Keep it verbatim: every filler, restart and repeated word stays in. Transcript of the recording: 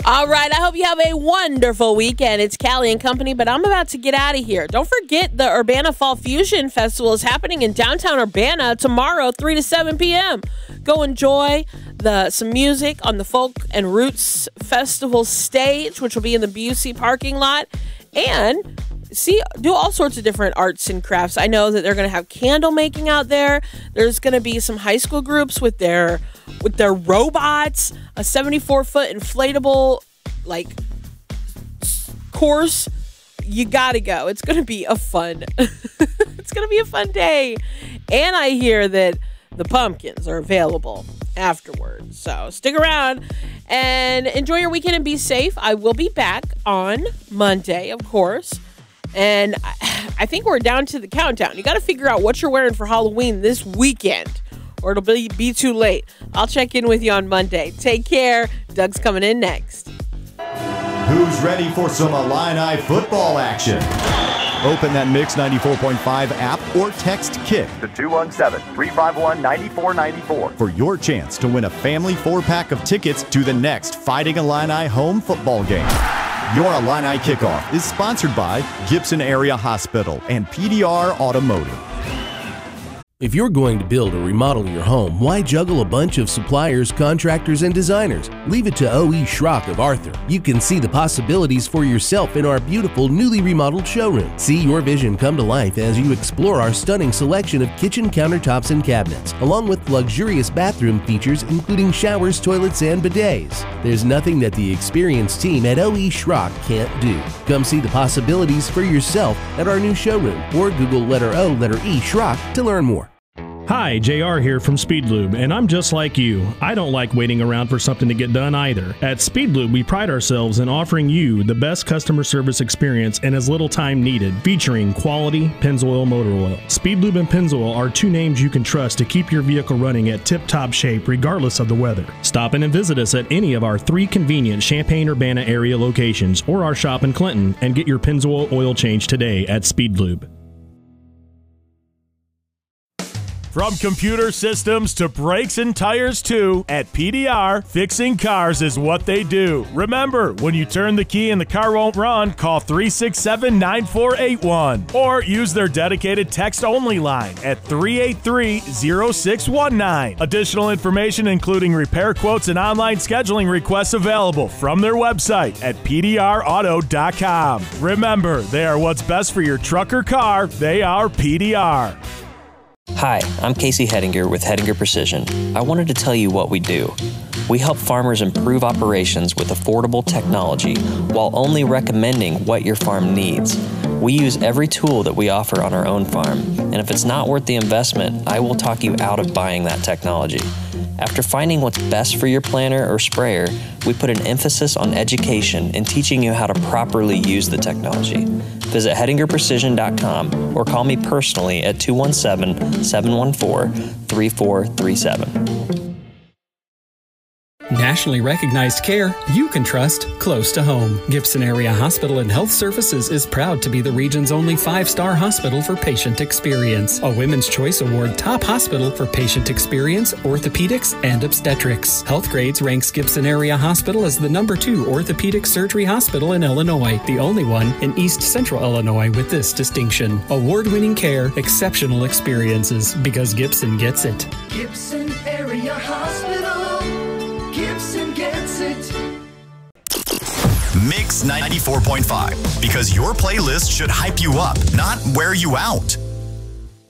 All right, I hope you have a wonderful weekend. It's Callie and company, but I'm about to get out of here. Don't forget the Urbana Fall Fusion Festival is happening in downtown Urbana tomorrow, three to seven p.m. Go enjoy the some music on the Folk and Roots Festival stage, which will be in the B U C parking lot, and see, do all sorts of different arts and crafts. I know that they're going to have candle making out there. There's going to be some high school groups with their with their robots, a seventy-four foot inflatable like course. You got to go. It's going to be a fun. It's going to be a fun day. And I hear that the pumpkins are available afterwards. So stick around and enjoy your weekend and be safe. I will be back on Monday, of course. And I think we're down to the countdown. You got to figure out what you're wearing for Halloween this weekend, or it'll be, be too late. I'll check in with you on Monday. Take care. Doug's coming in next. Who's ready for some Illini football action? Open that Mix ninety-four point five app or text KICK to two one seven, three five one, nine four nine four for your chance to win a family four-pack of tickets to the next Fighting Illini home football game. Your Illini Kickoff is sponsored by Gibson Area Hospital and P D R Automotive. If you're going to build or remodel your home, why juggle a bunch of suppliers, contractors, and designers? Leave it to O E. Schrock of Arthur. You can see the possibilities for yourself in our beautiful, newly remodeled showroom. See your vision come to life as you explore our stunning selection of kitchen countertops and cabinets, along with luxurious bathroom features including showers, toilets, and bidets. There's nothing that the experienced team at O E. Schrock can't do. Come see the possibilities for yourself at our new showroom, or Google letter O, letter E, Schrock to learn more. Hi, J R here from Speedlube, and I'm just like you. I don't like waiting around for something to get done either. At Speedlube, we pride ourselves in offering you the best customer service experience in as little time needed, featuring quality Pennzoil motor oil. Speedlube and Pennzoil are two names you can trust to keep your vehicle running at tip-top shape regardless of the weather. Stop in and visit us at any of our three convenient Champaign-Urbana area locations or our shop in Clinton and get your Pennzoil oil change today at Speedlube. From computer systems to brakes and tires too, at P D R, fixing cars is what they do. Remember, when you turn the key and the car won't run, call three six seven, nine four eight one or use their dedicated text-only line at three eight three, zero six one nine. Additional information including repair quotes and online scheduling requests available from their website at P D R auto dot com. Remember, they are what's best for your truck or car. They are P D R. Hi, I'm Casey Hettinger with Hettinger Precision. I wanted to tell you what we do. We help farmers improve operations with affordable technology while only recommending what your farm needs. We use every tool that we offer on our own farm, and if it's not worth the investment, I will talk you out of buying that technology. After finding what's best for your planter or sprayer, we put an emphasis on education and teaching you how to properly use the technology. Visit Hettinger Precision dot com or call me personally at two one seven, seven one four, three four three seven. Nationally recognized care you can trust close to home. Gibson Area Hospital and Health Services is proud to be the region's only five-star hospital for patient experience. A Women's Choice Award top hospital for patient experience, orthopedics, and obstetrics. Healthgrades ranks Gibson Area Hospital as the number two orthopedic surgery hospital in Illinois, the only one in East Central Illinois with this distinction. Award-winning care, exceptional experiences, because Gibson gets it. Gibson Area Hospital. Gibson gets it. Mix ninety-four point five, because your playlist should hype you up, not wear you out.